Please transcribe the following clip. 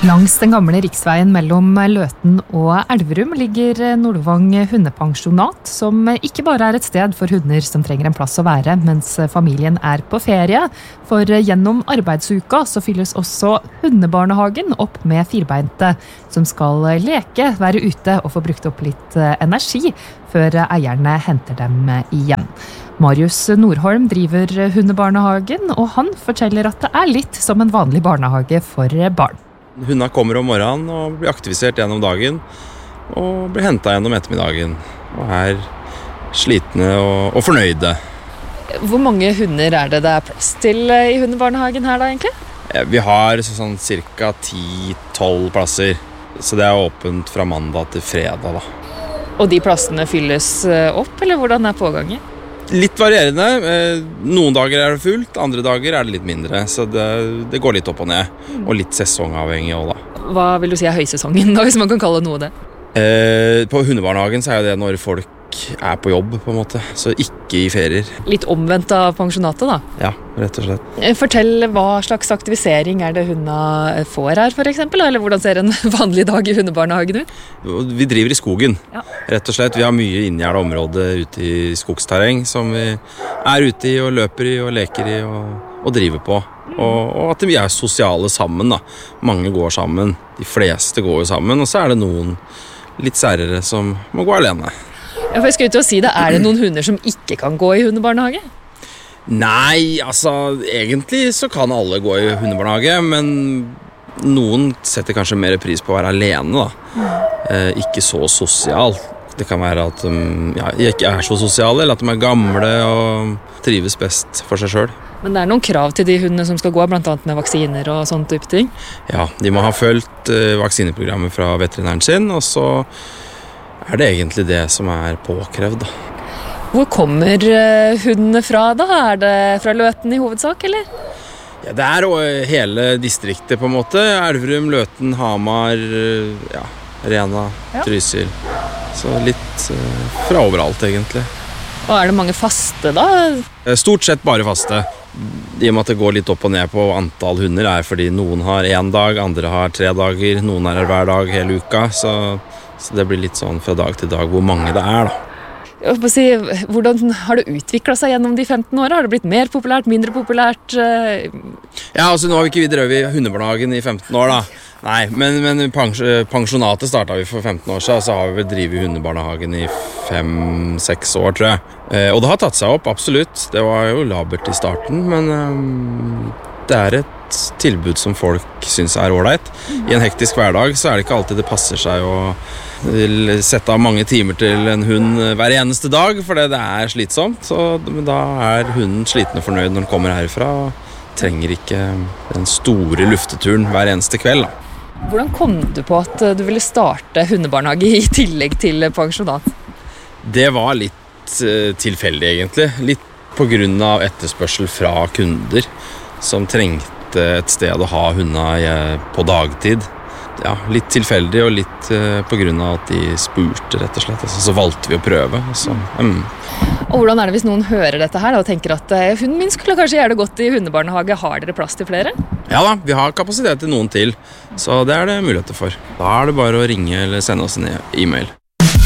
Langs den gamle riksveien mellom Løten og Elverum ligger Nordvang hundepensjonat, som ikke bare et sted for hunder som trenger en plass å være mens familien på ferie. For gjennom arbeidsuka så fylles også hundebarnehagen opp med firbeinte, som skal leke, være ute og få brukt opp litt energi før eierne henter dem igjen. Marius Nordholm driver hundebarnehagen, og han forteller at det litt som en vanlig barnehage for barn. Hundene kommer om morgenen og blir aktivisert gjennom dagen og blir hentet gjennom ettermiddagen og slitne og fornøyde. Hvor mange hunder det plass til i hundebarnehagen her da egentlig? Vi har sånn cirka 10-12 plasser, så det åpent fra mandag til fredag da. Og de plassene fylles opp, eller hvordan pågangen? Litt varierende. Noen dager det fullt, andre dager det litt mindre, så det går litt opp og ned, og litt sesongavhengig også da. Hva vil du si høysesongen da, hvis man kan kalle noe det? På hundebarnehagen så det når folk på jobb på en måte, så ikke i ferier. Litt omvendt av pensjonatet da? Ja, rett og slett. Fortell hva slags aktivisering det hundene får her for eksempel, eller hvordan ser en vanlig dag i hundebarnehagen ut? Vi driver i skogen, ja. Rett og slett. Vi har mye inngjerdet område ute i skogsterreng som vi ute i og løper i og leker i og driver på. Og at vi sosiale sammen da. Mange går sammen, de fleste går jo sammen, og så det noen litt særere som må gå alene. Ja, for jeg skal ut og si det, det noen hunder som ikke kan gå i hundebarnehage? Nei, altså egentlig så kan alle gå i hundebarnehage, men noen setter kanskje mer pris på å være alene da. Ikke så sosial. Det kan være at de ikke så sosiale, eller at de gamle og trives best for seg selv. Men det noen krav til de hundene som skal gå, blant annet med vaksiner og sånne type ting? Ja, de må ha fulgt vaksineprogrammet fra veterinæren sin, og så det egentlig det som påkrevd da. Hvor kommer hundene fra da? Det fra Løten i hovedsak, eller? Ja, det hele distriktet på en måte. Elverum, Løten, Hamar, Rena, Trysil. Så litt fra overalt egentlig. Og det mange faste da? Stort sett bare faste. I og med at det går litt opp og ned på antall hunder fordi noen har 1 dag, andre har 3 dager, noen her hver dag hele uka, så det blir litt sånn fra dag til dag hvor mange det da. Jeg får si, hvordan har det utviklet seg gjennom de 15 årene? Har det blitt mer populært, mindre populært? Ja, altså nå har vi ikke drevet i hundebarnehagen i 15 år da. Nei, men pensjonatet startet vi for 15 år siden, så har vi vel drivet i hundebarnehagen i 5-6 år, tror jeg. Og det har tatt seg opp, absolutt. Det var jo labert i starten, men det et tilbud som folk synes ålreit. I en hektisk hverdag så det ikke alltid det passer seg å sette av mange timer til en hund hver eneste dag, for det slitsomt. Men da hunden sliten og fornøyd når den kommer herfra, og trenger ikke den store lufteturen hver eneste kveld da. Hvordan kom du på at du ville starte hundebarnehage i tillegg til pensjonat? Det var litt tilfeldig egentlig. Litt på grunn av etterspørsel fra kunder som trengte et sted å ha hundene på dagtid. Ja, litt tilfeldig og litt på grunn av at de spurte rett og slett. Så valgte vi å prøve. Og hvordan det hvis noen hører dette her og tenker at hunden min skulle kanskje gjøre det godt i hundebarnehage? Har dere plass til flere? Ja da, vi har kapasitet til noen til, så det det muligheter for. Da det bare å ringe eller sende oss en e-mail.